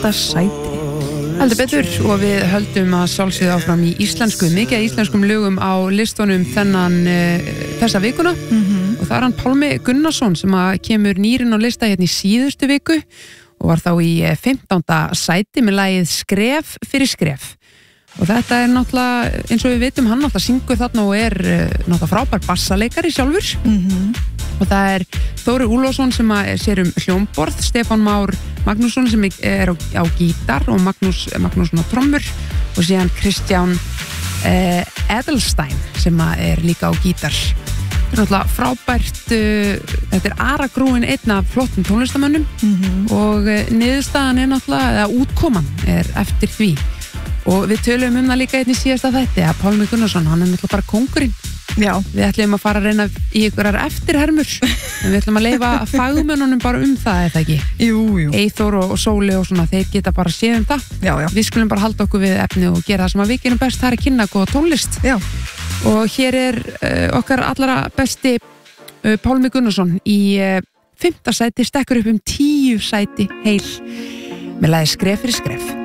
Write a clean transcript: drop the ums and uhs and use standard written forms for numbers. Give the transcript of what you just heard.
sæti. Heldur betur og við höldum að sjálfsögðu áfram í íslensku, mikið af íslenskum lögum á listunum þessa vikuna og það er hann Pálmi Gunnarsson sem að kemur nýrin á lista hérna í síðustu viku og var þá í 15. sæti með lagið Skref fyrir skref og þetta er náttúrulega, eins og við vitum hann náttúrulega syngur þarna og er náttúrulega frábær bassaleikari sjálfur og það er Þórir Úlfarsson sem sér hljómborð, Stefán Már Magnússon sem er á gítar og Magnússon á trommur og síðan Kristján Edelstein sem er líka á gítar. Þetta er náttúrulega frábært, þetta er Aragrúin einn af flottum tónlistamönnum og niðurstaðan er náttúrulega, eða útkoman er eftir því og við tölum það líka einn í síðasta þætti að Pálmi Gunnarsson, hann er náttúrulega bara kóngurinn. Já. Við ætlum að fara að reyna í einhverjar eftirhermur en við ætlum að leyfa fagmönnunum bara það, eða ekki? Jú. Eyþór og Sóli og svona, þeir geta bara séð það. Já. Við skulum bara halda okkur við efni og gera það sem að við gerum best, það er að kynna góða tónlist. Já. Og hér er okkar allara besti Pálmi Gunnarsson í 5. sæti, stekkur upp 10 sæti heil með lagið Skref fyrir skref.